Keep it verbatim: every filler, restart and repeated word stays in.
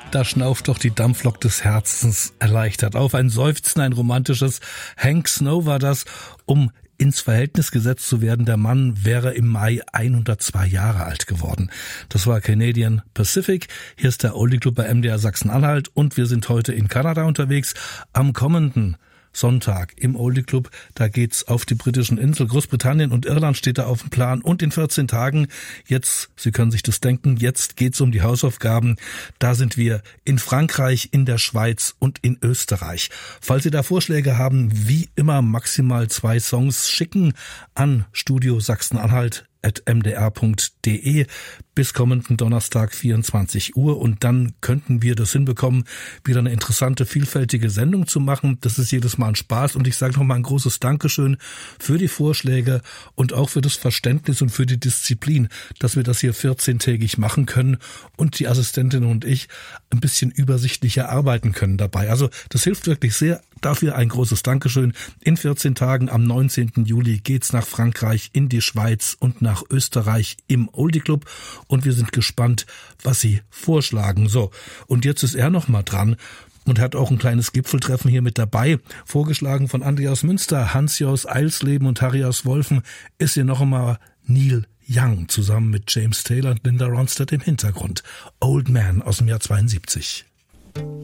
Da schnauft doch die Dampflok des Herzens erleichtert auf. Ein Seufzen, ein romantisches. Hank Snow war das, um ins Verhältnis gesetzt zu werden. Der Mann wäre im Mai hundertzwei Jahre alt geworden. Das war Canadian Pacific. Hier ist der Oldie Club bei M D R Sachsen-Anhalt und wir sind heute in Kanada unterwegs. Am kommenden Sonntag im Oldie Club, da geht's auf die britischen Inseln. Großbritannien und Irland steht da auf dem Plan und in vierzehn Tagen, jetzt, Sie können sich das denken, jetzt geht's um die Hausaufgaben. Da sind wir in Frankreich, in der Schweiz und in Österreich. Falls Sie da Vorschläge haben, wie immer maximal zwei Songs schicken an Studio Sachsen-Anhalt at m d r punkt d e bis kommenden Donnerstag vierundzwanzig Uhr und dann könnten wir das hinbekommen, wieder eine interessante, vielfältige Sendung zu machen. Das ist jedes Mal ein Spaß und ich sage nochmal ein großes Dankeschön für die Vorschläge und auch für das Verständnis und für die Disziplin, dass wir das hier vierzehntägig machen können und die Assistentin und ich ein bisschen übersichtlicher arbeiten können dabei. Also das hilft wirklich sehr. Dafür ein großes Dankeschön. In vierzehn Tagen am neunzehnten Juli geht's nach Frankreich, in die Schweiz und nach Österreich im Oldie Club und wir sind gespannt, was Sie vorschlagen. So, und jetzt ist er noch mal dran und hat auch ein kleines Gipfeltreffen hier mit dabei. Vorgeschlagen von Andi aus Münster, Hansi aus Eilsleben und Harry aus Wolfen ist hier noch einmal Neil Young zusammen mit James Taylor und Linda Ronstadt im Hintergrund. Old Man aus dem Jahr zweiundsiebzig.